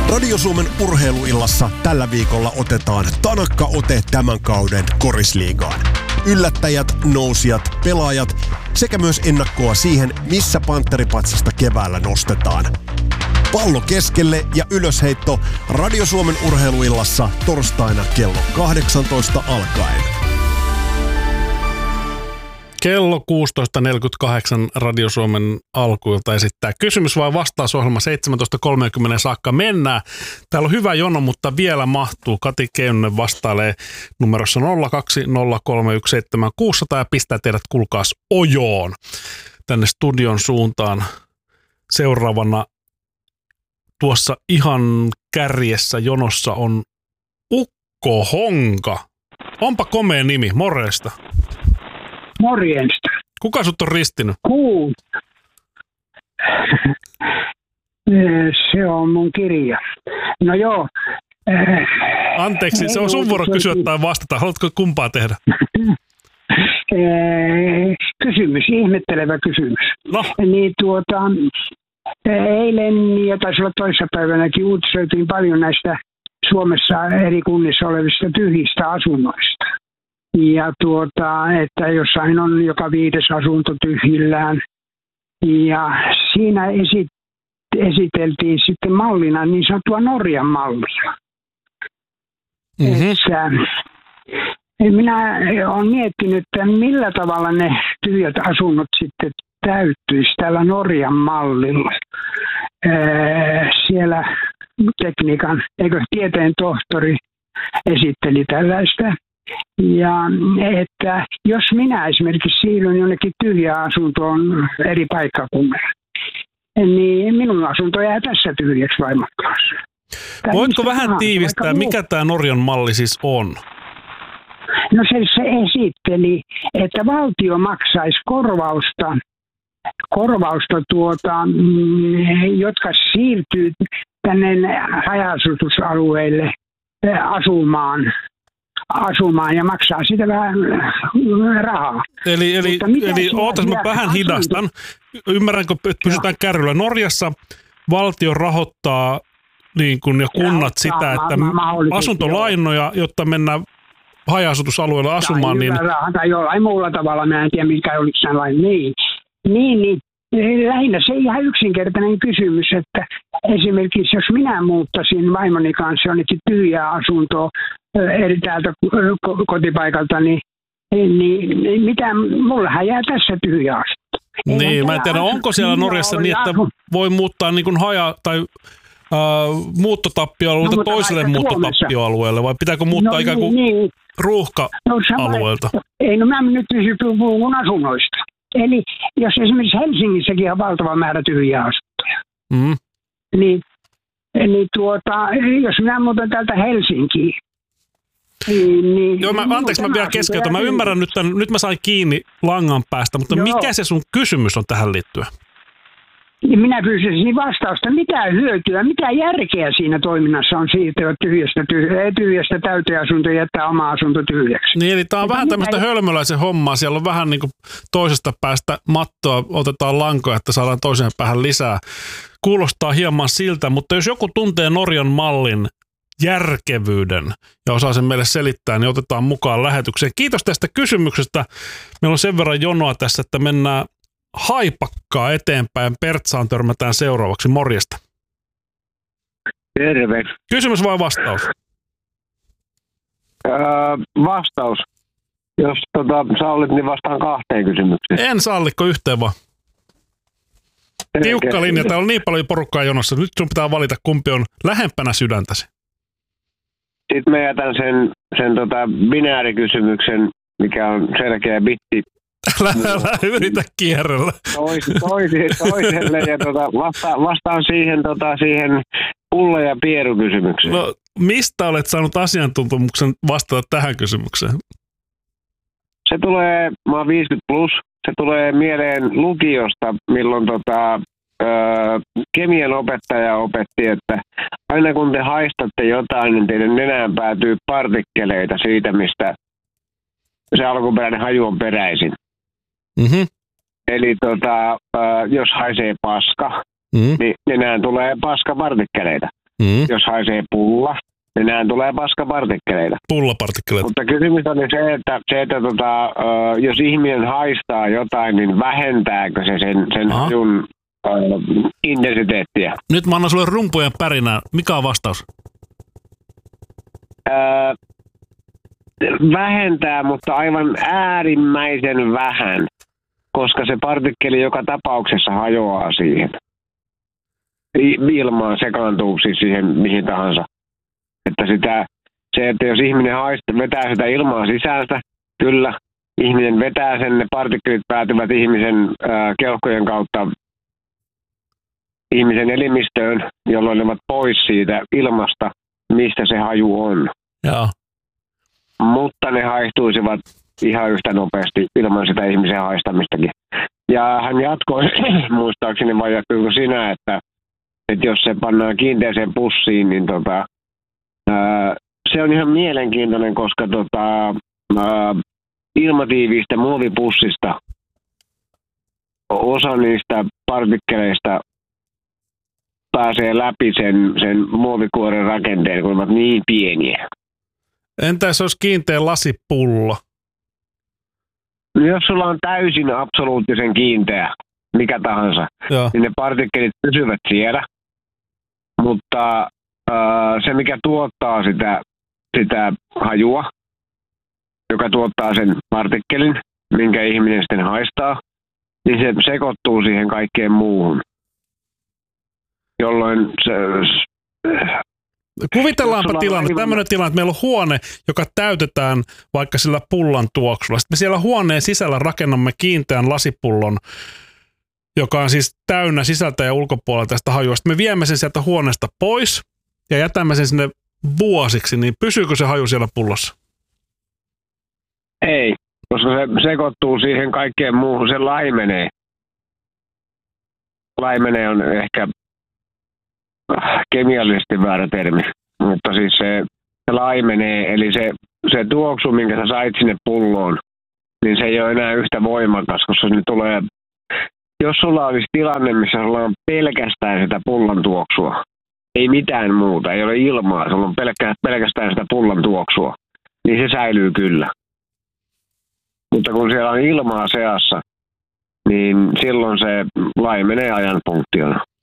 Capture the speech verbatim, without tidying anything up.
Radio Suomen urheiluillassa tällä viikolla otetaan tanakka ote tämän kauden korisliigaan. Yllättäjät, nousijat, pelaajat sekä myös ennakkoa siihen, missä pantteripatsasta keväällä nostetaan. Pallo keskelle ja ylösheitto Radio Suomen urheiluillassa torstaina kello kahdeksantoista alkaen. Kello kuusitoista neljäkymmentäkahdeksan Radio Suomen alkuilta esittää kysymys vai vastausohjelma seitsemäntoista kolmekymmentä saakka mennään. Täällä on hyvä jono, mutta vielä mahtuu. Kati Keunen vastailee numerossa nolla kaksi nolla kolme yksi seitsemän kuusi nolla nolla ja pistää teidät kuulkaas ojoon tänne studion suuntaan. Seuraavana tuossa ihan kärjessä jonossa on Ukko Honka. Onpa komea nimi, morjesta. Morjesta. Kuka sut on ristinyt? Kuun. Se on mun kirja. No joo. Anteeksi, se on sun vuoro kysyä tai vastata. Haluatko kumpaa tehdä? Kysymys, ihmettelevä kysymys. No. Niin tuota, eilen ja taisi olla toissapäivänäkin uutisoitiin paljon näistä Suomessa eri kunnissa olevista tyhjistä asunnoista. Ja tuota, että jossain on joka viides asunto tyhjillään. Ja siinä esit, esiteltiin sitten mallina niin sanottua Norjan mallia. Mm-hmm. Että, minä olen miettinyt, että millä tavalla ne tyhjät asunnot sitten täyttyisi tällä Norjan mallilla. Siellä tekniikan, eikö tieteen tohtori esitteli tällaista. Ja että jos minä esimerkiksi siirryn jonnekin tyhjään asuntoon eri paikkakunnalla, niin minun asunto jää tässä tyhjäksi vaimon kanssa. Voitko vähän sanaa, tiivistää, mikä tämä Norjan malli siis on? No se, se esitteli, että valtio maksaisi korvausta, korvausta tuota, jotka siirtyy tänne haja-asutusalueille asumaan. asumaan ja maksaa sitä vähän rahaa. Eli, eli, eli ootas mä vähän hidastan. Ymmärränkö, että pysytään kärryllä. Norjassa valtio rahoittaa niin kun, ja kunnat rahoittaa, sitä, että mä, mä asuntolainoja, jotta mennään haja-asutusalueella asumaan. Tai, niin... rahaa, tai jollain muulla tavalla, mä en tiedä mikä olisi sellainen. Niin, niin, niin. Lähinnä se ihan yksinkertainen kysymys, että esimerkiksi jos minä muuttaisin vaimoni kanssa jonnekin tyhjää asuntoa eri täältä kotipaikalta, niin, niin mitä, mullahan jää tässä tyhjä asunto. Niin, mä en tiedä, onko siellä Norjassa niin, että voi muuttaa niin kuin haja- tai äh, muuttotappioalueelta no, toiselle muuttotappioalueelle, vai pitääkö muuttaa no, ikään kuin niin, ruuhka-alueelta? No, ei, no mä nyt puhun asunnoista. Eli jos esimerkiksi Helsingissäkin on valtava määrä tyhjiä asuntoja, mm. niin, niin tuota, jos minä muutan täältä Helsinkiin, niin... niin Joo, mä, anteeksi, mä vielä keskeytän. Mä ymmärrän nyt, tämän, nyt mä sain kiinni langan päästä, mutta Joo. mikä se sun kysymys on tähän liittyen? Niin minä kysyisin vastausta, mitä hyötyä, mitä järkeä siinä toiminnassa on siirtyä tyhjästä, tyhjä, tyhjästä täyteen asunto ja jättää oma asunto tyhjäksi. Niin, eli tää on vähän tämmöistä hölmöläisen hommaa. Siellä on vähän niin kuin toisesta päästä mattoa, otetaan lankoja, että saadaan toiseen päähän lisää. Kuulostaa hieman siltä, mutta jos joku tuntee Norjan mallin järkevyyden ja osaa sen meille selittää, niin otetaan mukaan lähetykseen. Kiitos tästä kysymyksestä. Meillä on sen verran jonoa tässä, että mennään haipakkaa eteenpäin. Pertsaan törmätään seuraavaksi. Morjesta. Terve. Kysymys vai vastaus? Öö, vastaus. Jos tota, sallit, niin vastaan kahteen kysymykseen. En sallikko yhteen vaan. Tiukka linja. Täällä on niin paljon porukkaa jonossa. Nyt sun pitää valita, kumpi on lähempänä sydäntäsi. Sitten mä jätän sen, sen tota binäärikysymyksen, mikä on selkeä bitti. Älä, älä yritä kierrellä. Tois, tois, toiselle ja tota, vasta, vastaan siihen, tota, siihen pulla- ja pierukysymykseen. No, mistä olet saanut asiantuntemuksen vastata tähän kysymykseen? Se tulee, mä oon viisikymmentä plus, se tulee mieleen lukiosta, milloin tota, ö, kemian opettaja opetti, että aina kun te haistatte jotain, niin teidän nenään päätyy partikkeleita siitä, mistä se alkuperäinen haju on peräisin. Mm-hmm. Eli tota, ö, jos haisee paska, mm-hmm. niin nenään tulee paskapartikkeleita. mm. jos haisee pulla, niin nämä tulee paskapartikkeleita. Pullapartikkeleita. Mutta kysymys on se, että, se, että tota, jos ihminen haistaa jotain, niin vähentääkö se sen, sen hajun uh, intensiteettiä? Nyt mä annan sulle rumpujen pärinää. Mikä on vastaus? Uh, vähentää, mutta aivan äärimmäisen vähän, koska se partikkeli joka tapauksessa hajoaa siihen. Ilmaan sekaantuu siis siihen mihin tahansa. Että sitä, se, että jos ihminen haist- vetää sitä ilmaa sisäänsä, kyllä, ihminen vetää sen, ne partikkelit päätyvät ihmisen ää, keuhkojen kautta ihmisen elimistöön, jolloin ne ovat pois siitä ilmasta, mistä se haju on. Joo. Mutta ne haistuisivat ihan yhtä nopeasti ilman sitä ihmisen haistamistakin. Ja hän jatkoi, muistaakseni vai jatkuiko sinä, että, että jos se pannaan kiinteäseen pussiin, niin tota, ää, se on ihan mielenkiintoinen, koska tota, ää, ilmatiiviistä muovipussista osa niistä partikkeleista pääsee läpi sen, sen muovikuoren rakenteen, kun ovat niin pieniä. Entä jos olisi kiinteä lasipullo? No jos sulla on täysin absoluuttisen kiinteä, mikä tahansa, Joo. niin ne partikkelit pysyvät siellä, mutta äh, se mikä tuottaa sitä, sitä hajua, joka tuottaa sen partikkelin, minkä ihminen sitten haistaa, niin se sekoittuu siihen kaikkeen muuhun. Jolloin se... Kuvitellaanpa tilanne, tämmöinen tilanne, että meillä on huone, joka täytetään vaikka sillä pullan tuoksulla. Sitten me siellä huoneen sisällä rakennamme kiinteän lasipullon, joka on siis täynnä sisältä ja ulkopuolelta tästä hajua. Sitten me viemme sen sieltä huoneesta pois ja jätämme sen sinne vuosiksi, niin pysyykö se haju siellä pullossa? Ei, koska se sekoittuu siihen kaikkeen muuhun, se laimenee. Laimenee on ehkä kemiallisesti väärä termi, mutta siis se, se laimenee, eli se, se tuoksu, minkä sä sait sinne pulloon, niin se ei ole enää yhtä voimakas, koska se tulee, jos sulla olisi tilanne, missä sulla on pelkästään sitä pullan tuoksua, ei mitään muuta, ei ole ilmaa, sulla on pelkä, pelkästään sitä pullan tuoksua, niin se säilyy kyllä. Mutta kun siellä on ilmaa seassa, niin silloin se laimenee ajan funktiona.